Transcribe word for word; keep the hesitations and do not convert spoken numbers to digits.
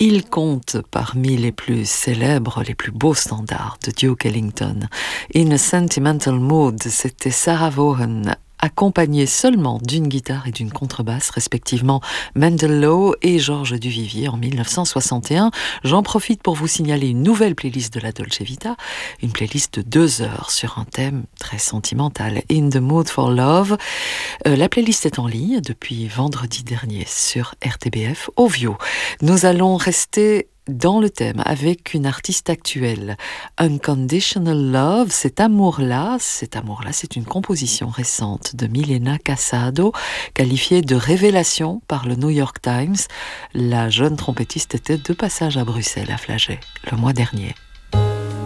Il compte parmi les plus célèbres, les plus beaux standards de Duke Ellington. In a Sentimental Mood, c'était Sarah Vaughan, accompagnée seulement d'une guitare et d'une contrebasse, respectivement Mendel Lowe et Georges Duvivier en mille neuf cent soixante et un. J'en profite pour vous signaler une nouvelle playlist de la Dolce Vita, une playlist de deux heures sur un thème très sentimental, In the Mood for Love. Euh, la playlist est en ligne depuis vendredi dernier sur R T B F Ovio. Nous allons rester dans le thème avec une artiste actuelle, Unconditional Love. Cet amour-là, cet amour-là, c'est une composition récente de Milena Casado, qualifiée de révélation par le New York Times. La jeune trompettiste était de passage à Bruxelles, à Flagey, le mois dernier.